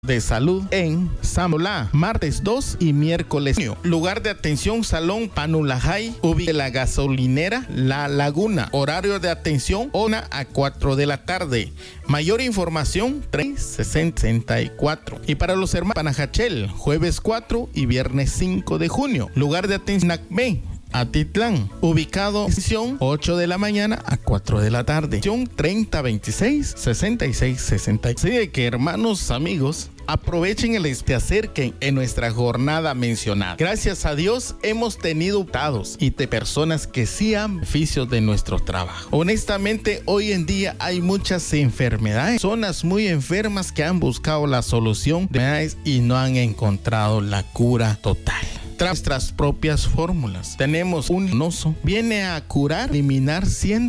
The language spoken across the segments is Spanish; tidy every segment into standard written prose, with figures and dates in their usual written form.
de salud en Samolá, martes 2 y miércoles 1. Lugar de atención, Salón Panulajay, ubica la gasolinera La Laguna. Horario de atención, 1 a 4 de la tarde. Mayor información, 364. Y para los hermanos Panajachel, jueves 4 y viernes 5 de junio. Lugar de atención, Nacme, Atitlán, ubicado en sesión 8 de la mañana a 4 de la tarde. Sesión 3026 6666. Así que, hermanos, amigos, aprovechen el se acerquen en nuestra jornada mencionada. Gracias a Dios hemos tenido dados y de personas que sí han beneficios de nuestro trabajo. Honestamente, hoy en día hay muchas enfermedades, personas muy enfermas que han buscado la solución de enfermedades y no han encontrado la cura total. Nuestras propias fórmulas. Tenemos un oso, viene a curar, eliminar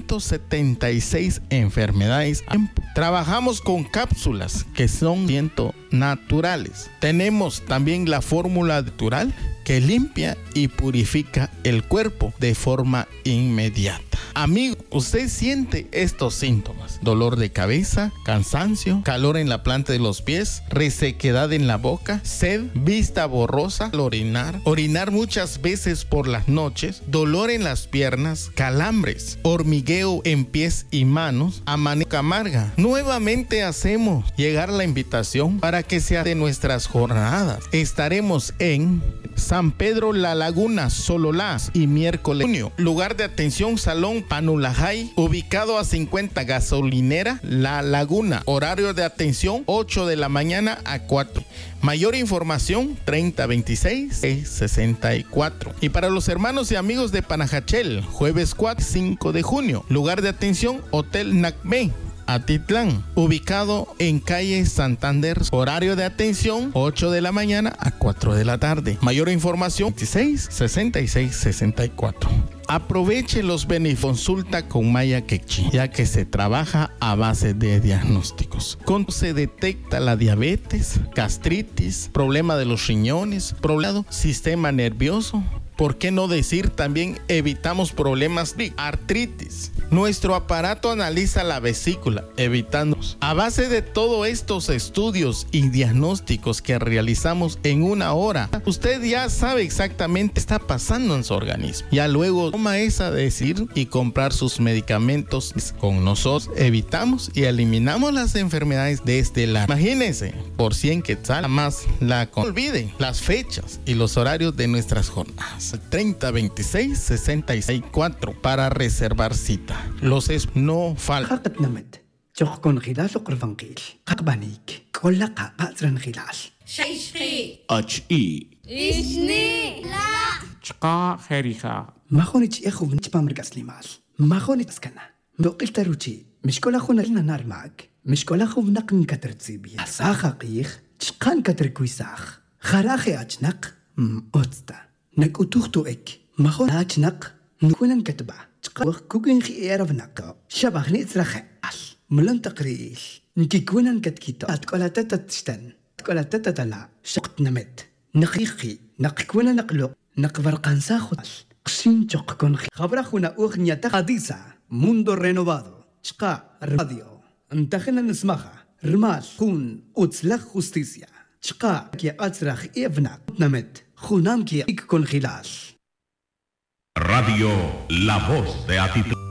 176 enfermedades. Trabajamos con cápsulas que son naturales. Tenemos también la fórmula natural que limpia y purifica el cuerpo de forma inmediata. Amigo, usted siente estos síntomas: dolor de cabeza, cansancio, calor en la planta de los pies, resequedad en la boca, sed, vista borrosa, orinar muchas veces por las noches, dolor en las piernas, calambres, hormigueo en pies y manos, amanezca amarga. Nuevamente hacemos llegar la invitación para que sea de nuestras jornadas. Estaremos en San Pedro La Laguna, Sololá, y miércoles junio. Lugar de atención, Salón Panulajay, ubicado a 50 gasolinera La Laguna. Horario de atención 8 de la mañana a 4. Mayor información 3026 664. Y para los hermanos y amigos de Panajachel, jueves 4 5 de junio. Lugar de atención, Hotel Nacme, Atitlán, ubicado en calle Santander. Horario de atención 8 de la mañana a 4 de la tarde. Mayor información 26 66 64. Aproveche los beneficios. Consulta con Maya Quechi, ya que se trabaja a base de diagnósticos. Se detecta la diabetes, gastritis, problema de los riñones, problema sistema nervioso. ¿Por qué no decir también evitamos problemas de artritis? Nuestro aparato analiza la vesícula, evitando. A base de todos estos estudios y diagnósticos que realizamos en una hora, usted ya sabe exactamente qué está pasando en su organismo. Ya luego toma esa decisión y comprar sus medicamentos. Con nosotros evitamos y eliminamos las enfermedades de este lado. Imagínense, por 100 quetzal más la olviden las fechas y los horarios de nuestras jornadas. 3026 664 para reservar cita. Los no faltan. نكوتوختوك مخون هاتشنق نكونن كتبع تقوخ كوكين خي يرفنق شبخ نيترخ ملن تقريش نكي كونن كتكيتو تقولا تتا تشتن تقولا تتا تلا شقت نمت نقيقي نقكونا نقلو نقبر قنساخو قشين تشق كون خبرخونا أغنية تقديسة موندو رينوفادو تشقا راديو انتخنا نسمخها رمال خون أتسلخ جستيسيا تشقا كي أترخ إفنق نمت خونام كي يكون خلال Radio La Voz de Atitlán.